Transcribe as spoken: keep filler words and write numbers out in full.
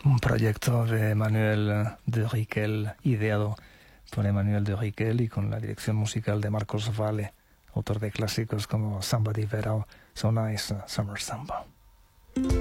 un proyecto de Emmanuel de Riquel, ideado por Emmanuel de Riquel y con la dirección musical de Marcos Valle, autor de clásicos como Samba di Verão, So Nice, Summer Samba.